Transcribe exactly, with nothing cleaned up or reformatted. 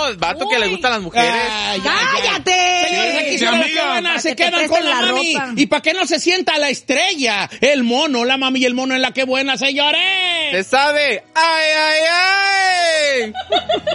vato Uy. que le gustan las mujeres. Ay, ¡cállate! Señores, aquí se, sí, quedan, se quedan con la, la mami. Ropa. ¿Y para qué no se sienta la estrella? El mono, la mami y el mono en la que buena, señores. Se sabe. ¡Ay, ay, ay!